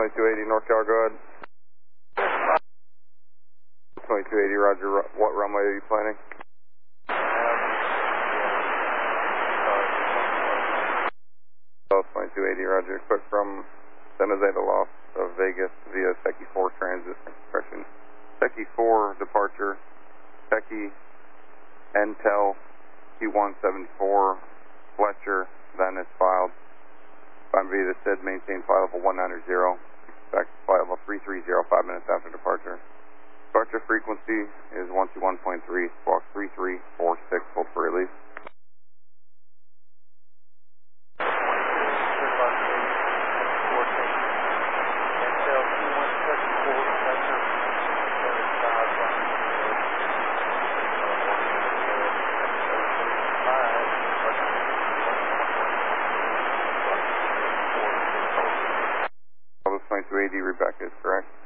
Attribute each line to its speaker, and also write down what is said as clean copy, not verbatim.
Speaker 1: 2280 NorCal, go ahead. 2280, roger. What runway are you planning? 2280, roger. Quick from San Jose to Las Vegas via Techie 4 transit. Correction. Techie 4 departure. Techie Intel Q174 Fletcher. Venice filed. Climb via the SID, maintain flight level 190. Back to flight level 330, 5 minutes after departure. Departure frequency is 121.3, squawk 3346, hold for release. Elvis 2280, Rebecca is correct.